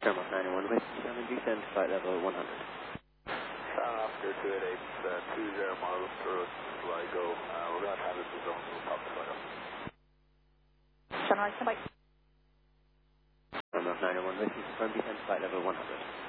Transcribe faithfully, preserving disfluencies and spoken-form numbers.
Sunrise ninety-one, West seven, descend to flight level one hundred. Sound Oscar two eight eight, uh, two zero miles through Sligo. Uh, we're going to have this zone to top of Sligo. Sunrise, bye. Sunrise ninety-one, West confirm descend to flight level one hundred.